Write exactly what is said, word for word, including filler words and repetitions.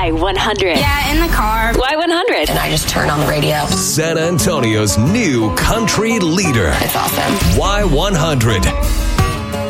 Y one hundred. Yeah, in the car. Y one hundred. And I just turn on the radio. San Antonio's new country leader. It's awesome. Y one hundred.